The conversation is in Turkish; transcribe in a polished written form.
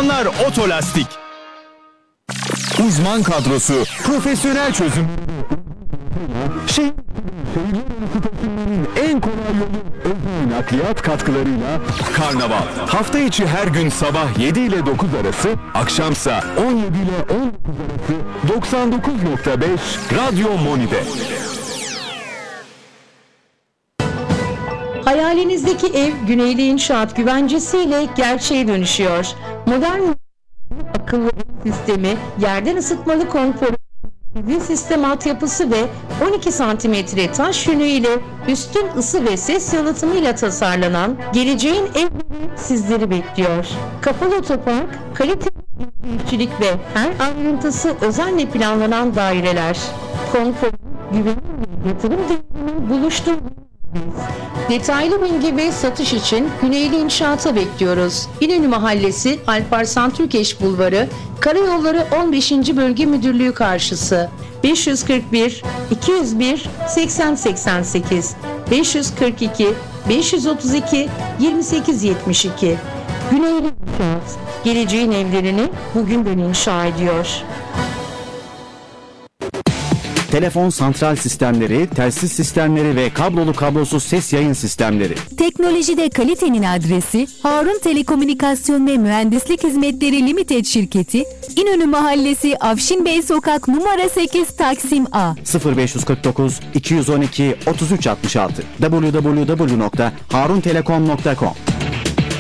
Uzmanlar Otolastik. Uzman kadrosu, profesyonel çözüm. Şehirlerin en kolay yolu özel nakliyat katkılarıyla Karnaval. Hafta içi her gün sabah 7 ile 9 arası, akşamsa 17 ile 19 arası 99.5 Radyo Moni'de. Hayalinizdeki ev Güneyli İnşaat güvencesiyle gerçeğe dönüşüyor. Modern akıllı ev sistemi, yerden ısıtmalı konforu, sistem altyapısı ve 12 santimetre taş yünüyle üstün ısı ve ses yalıtımıyla tasarlanan geleceğin evleri sizleri bekliyor. Kapalı otopark, kaliteli işçilik ve her ayrıntısı özenle planlanan daireler. Konfor, güven ve yatırım değerinin buluştuğu. Detaylı bilgi ve satış için Güneyli İnşaat'a bekliyoruz. İnönü Mahallesi, Alparslan Türkeş Bulvarı, Karayolları 15. Bölge Müdürlüğü karşısı. 541 201 8088 542 532 2872. Güneyli İnşaat, geleceğin evlerini bugünden inşa ediyor. Telefon santral sistemleri, telsiz sistemleri ve kablolu kablosuz ses yayın sistemleri. Teknolojide kalitenin adresi Harun Telekomünikasyon ve Mühendislik Hizmetleri Limited şirketi, İnönü Mahallesi Afşin Bey Sokak numara 8 Taksim A. 0549 212 3366 www.haruntelekom.com